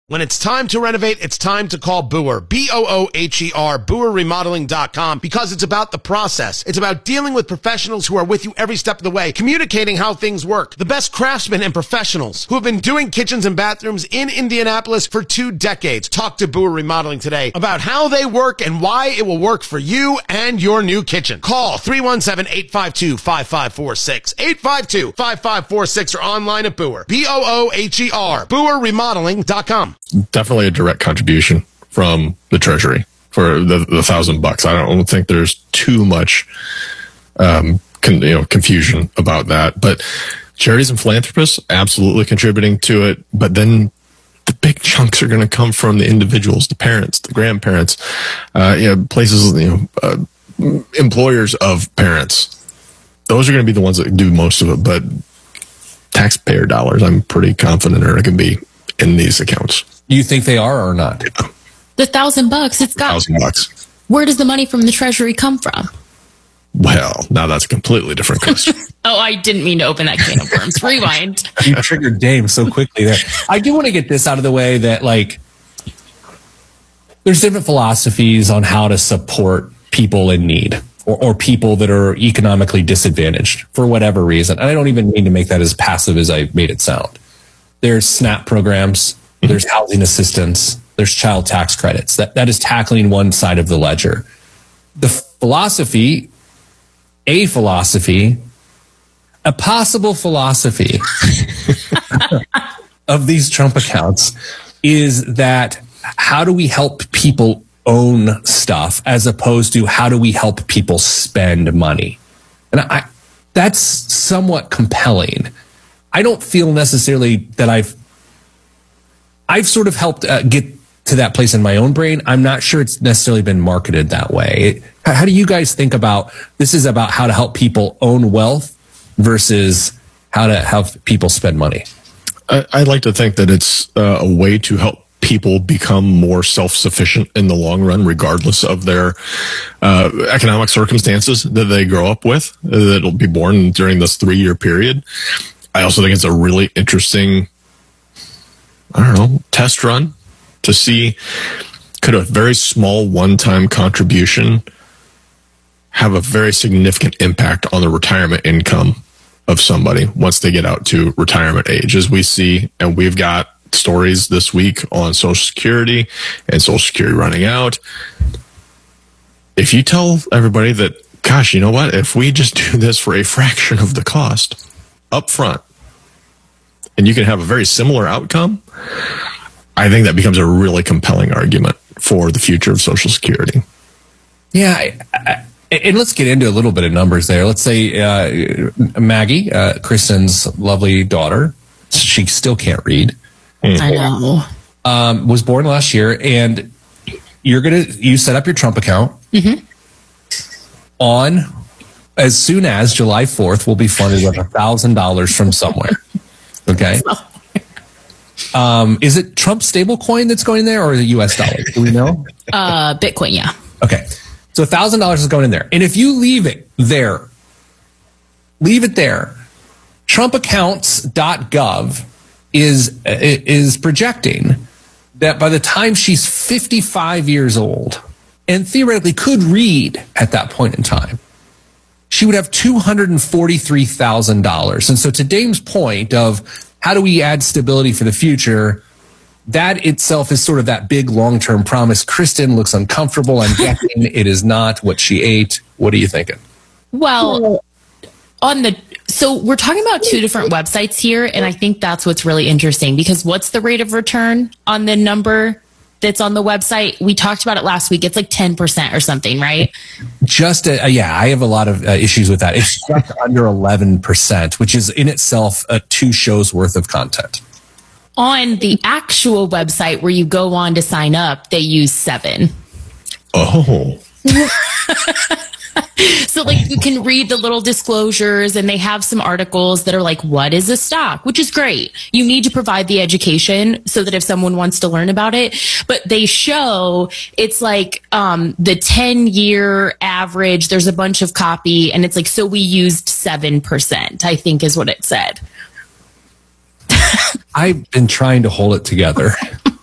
When it's time to renovate, it's time to call Booher. B-O-O-H-E-R, BooherRemodeling.com, because it's about the process. It's about dealing with professionals who are with you every step of the way, communicating how things work. The best craftsmen and professionals who have been doing kitchens and bathrooms in Indianapolis for 2 decades. Talk to Booher Remodeling today about how they work and why it will work for you and your new kitchen. Call 317-852-5546, 852-5546, or online at Booher. B-O-O-H-E-R, BooherRemodeling.com. Definitely a direct contribution from the Treasury for the $1,000. I don't think there's too much confusion about that. But charities and philanthropists absolutely contributing to it. But then the big chunks are going to come from the individuals, the parents, the grandparents, places, employers of parents. Those are going to be the ones that do most of it. But taxpayer dollars, I'm pretty confident, are going to be in these accounts. You think they are or not? Yeah. The $1,000, it's got $1,000. Where does the money from the Treasury come from? Well, now that's a completely different question. Oh, I didn't mean to open that can of worms. Rewind. You triggered Dame so quickly there. I do want to get this out of the way that, there's different philosophies on how to support people in need or people that are economically disadvantaged for whatever reason. And I don't even mean to make that as passive as I made it sound. There's SNAP programs, there's housing assistance, there's child tax credits. That is tackling one side of the ledger. The philosophy, a possible philosophy of these Trump accounts is that how do we help people own stuff as opposed to how do we help people spend money? And that's somewhat compelling. I don't feel necessarily that I've sort of helped get to that place in my own brain. I'm not sure it's necessarily been marketed that way. How do you guys think about this? Is about how to help people own wealth versus how to help people spend money? I'd like to think that it's a way to help people become more self-sufficient in the long run, regardless of their economic circumstances that they grow up with, that'll be born during this 3-year period. I also think it's a really interesting, test run to see, could a very small one-time contribution have a very significant impact on the retirement income of somebody once they get out to retirement age. As we see, and we've got stories this week on Social Security and Social Security running out. If you tell everybody that, gosh, you know what, if we just do this for a fraction of the cost up front, and you can have a very similar outcome, I think that becomes a really compelling argument for the future of Social Security. Yeah, and let's get into a little bit of numbers there. Let's say Maggie, Kristen's lovely daughter, she still can't read. I know. Was born last year, and you set up your Trump account on as soon as July 4th will be funded with $1,000 from somewhere. Okay. Is it Trump stablecoin that's going in there, or is it US dollars? Do we know? Bitcoin, yeah. Okay. So $1,000 is going in there. And if you leave it there, TrumpAccounts.gov is projecting that by the time she's 55 years old and theoretically could read at that point in time, she would have $243,000. And so to Dame's point of how do we add stability for the future, that itself is sort of that big long-term promise. Kristen looks uncomfortable. I'm guessing it is not what she ate. What are you thinking? Well, so we're talking about 2 different websites here, and I think that's what's really interesting, because what's the rate of return on the number that's on the website? We talked about it last week. It's like 10% or something, right? I have a lot of issues with that. It's just under 11%, which is in itself 2 shows worth of content. On the actual website where you go on to sign up, they use 7. Oh. So you can read the little disclosures, and they have some articles that are like, what is a stock? Which is great. You need to provide the education so that if someone wants to learn about it, but they show it's like the 10-year average. There's a bunch of copy, and it's like, so we used 7%, I think is what it said. I've been trying to hold it together.